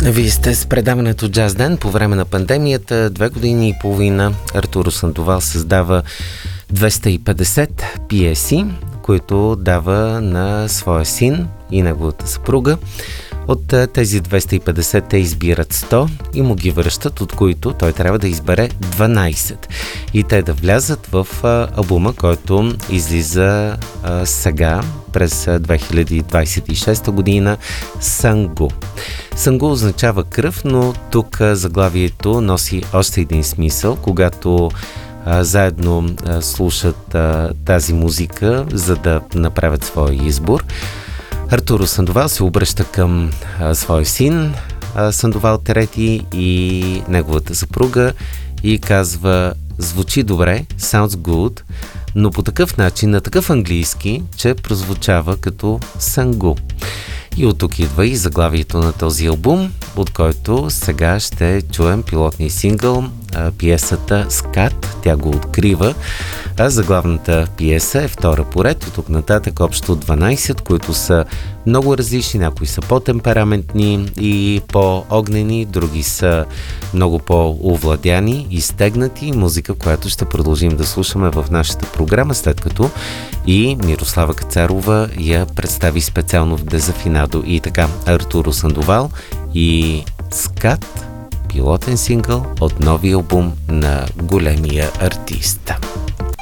Вие сте с предаването Джаз Ден по време на пандемията. 2 години и половина Артуро Сандовал създава 250 пиеси, които дава на своя син и неговата съпруга. От тези 250 те избират 100 и му ги връщат, от които той трябва да избере 12. И те да влязат в албума, който излиза сега, през 2026 година, Сангу. Сангу означава кръв, но тук заглавието носи още един смисъл, когато заедно слушат тази музика, за да направят своя избор. Артуро Сандовал се обръща към своя син Сандовал трети и неговата съпруга и казва: звучи добре, sounds good, но по такъв начин, на такъв английски, че прозвучава като Сангу. И от тук идва и заглавието на този албум, от който сега ще чуем пилотния сингъл, пиесата Скат, тя го открива, а заглавната пиеса е втора поред, от тук нататък общо 12, които са много различни, някои са по-темпераментни и по-огнени, други са много по-овладяни, изтегнати, музика, която ще продължим да слушаме в нашата програма, след като и Мирослава Кацарова я представи специално в Дезафинадо. И така, Артуро Сандовал и Скат, пилотен сингъл от новия албум на големия артист.